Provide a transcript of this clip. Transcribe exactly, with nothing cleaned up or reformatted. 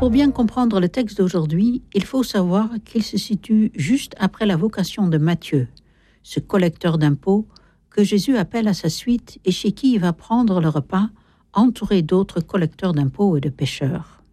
Pour bien comprendre le texte d'aujourd'hui, il faut savoir qu'il se situe juste après la vocation de Matthieu, ce collecteur d'impôts que Jésus appelle à sa suite et chez qui il va prendre le repas, entouré d'autres collecteurs d'impôts et de pêcheurs.